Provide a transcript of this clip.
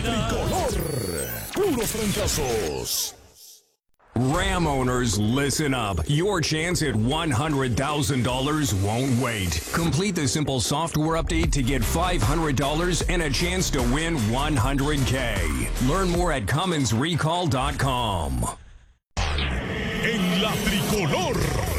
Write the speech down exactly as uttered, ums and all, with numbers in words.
tricolor. Puros fracasos. Ram owners, listen up. Your chance at one hundred thousand dollars won't wait. Complete the simple software update to get five hundred dollars and a chance to win one hundred K. Learn more at Cummins Recall dot com. En la tricolor.